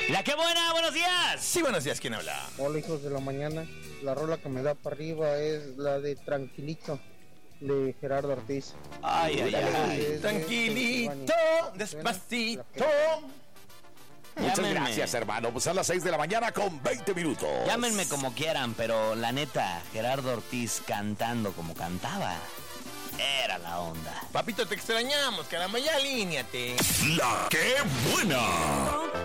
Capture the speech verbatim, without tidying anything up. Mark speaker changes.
Speaker 1: La que buena, buenos días.
Speaker 2: Sí, buenos días, ¿quién habla?
Speaker 3: Hola, hijos de la mañana. La rola que me da para arriba es la de Tranquilito, de Gerardo Ortiz.
Speaker 1: Ay, ay, ay.
Speaker 3: Es de
Speaker 2: Tranquilito,
Speaker 3: Pensilvania.
Speaker 2: despacito.
Speaker 4: Muchas
Speaker 1: Llámenme.
Speaker 4: gracias, hermano. Pues a las seis de la mañana con veinte minutos.
Speaker 1: Llámenme como quieran, pero la neta, Gerardo Ortiz cantando como cantaba, era la onda.
Speaker 2: Papito, te extrañamos, caramba, ya alíñate.
Speaker 4: La que buena.